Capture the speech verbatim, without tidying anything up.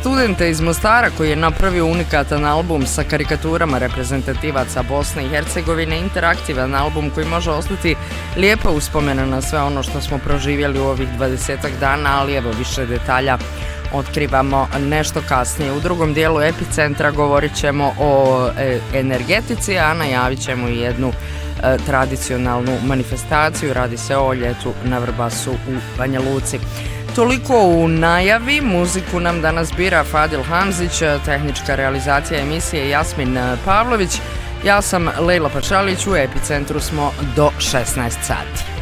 studente iz Mostara koji je napravio unikatan album sa karikaturama reprezentativaca Bosne i Hercegovine, interaktivan album koji može ostati lijepa uspomena na sve ono što smo proživjeli u ovih dvadesetak dana, ali evo više detalja otkrivamo nešto kasnije. U drugom dijelu Epicentra govorit ćemo o e, energetici, a najavit ćemo i jednu e, tradicionalnu manifestaciju. Radi se o ljetu na Vrbasu u Banja Luci. Toliko u najavi, muziku nam danas bira Fadil Hamzić, tehnička realizacija emisije Jasmin Pavlović. Ja sam Lejla Pašalić, u Epicentru smo do šesnaest sati.